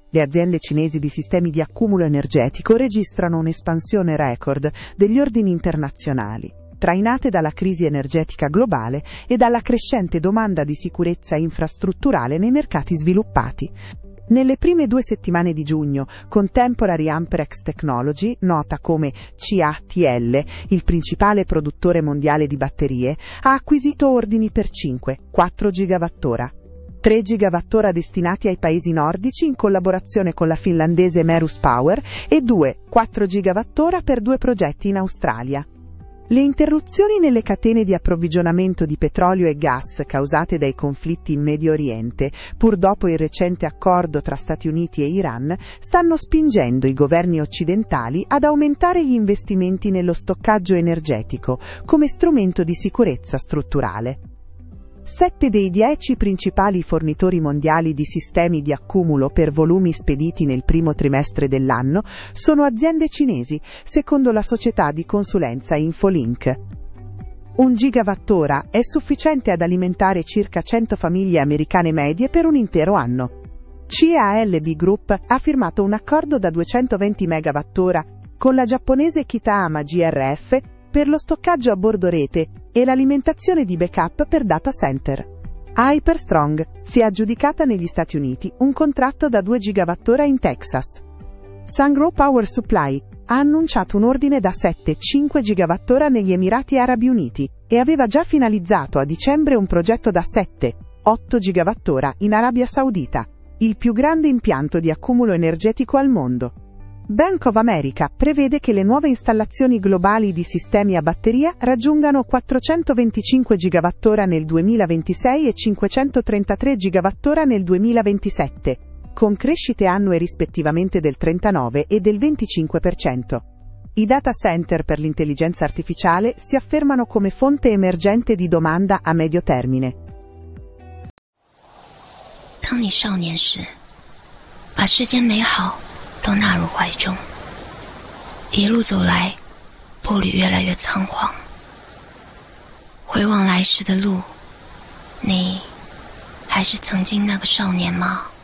Le aziende cinesi di sistemi di accumulo energetico registrano un'espansione record degli ordini internazionali, trainate dalla crisi energetica globale e dalla crescente domanda di sicurezza infrastrutturale nei mercati sviluppati. Nelle prime 2 settimane di giugno, Contemporary Amperex Technology, nota come CATL, il principale produttore mondiale di batterie, ha acquisito ordini per 4 gigawattora. 3 gigawattora destinati ai paesi nordici in collaborazione con la finlandese Merus Power e 4 gigawattora per 2 progetti in Australia. Le interruzioni nelle catene di approvvigionamento di petrolio e gas causate dai conflitti in Medio Oriente, pur dopo il recente accordo tra Stati Uniti e Iran, stanno spingendo i governi occidentali ad aumentare gli investimenti nello stoccaggio energetico come strumento di sicurezza strutturale. 7 dei 10 principali fornitori mondiali di sistemi di accumulo per volumi spediti nel primo trimestre dell'anno sono aziende cinesi, secondo la società di consulenza Infolink. 1 gigawattora è sufficiente ad alimentare circa 100 famiglie americane medie per un intero anno. CALB Group ha firmato un accordo da 220 megawattora con la giapponese Kitayama GRF per lo stoccaggio a bordo rete e l'alimentazione di backup per data center. Hyperstrong si è aggiudicata negli Stati Uniti un contratto da 2 gigawattora in Texas. Sungrow Power Supply ha annunciato un ordine da 5 gigawattora negli Emirati Arabi Uniti e aveva già finalizzato a dicembre un progetto da 8 gigawattora in Arabia Saudita, il più grande impianto di accumulo energetico al mondo. Bank of America prevede che le nuove installazioni globali di sistemi a batteria raggiungano 425 gigawattora nel 2026 e 533 gigawattora nel 2027, con crescite annue rispettivamente del 39 e del 25%. I data center per l'intelligenza artificiale si affermano come fonte emergente di domanda a medio termine. 当你少年时，把世间美好都纳入怀中，一路走来，步履越来越仓皇。回望来时的路，你还是曾经那个少年吗？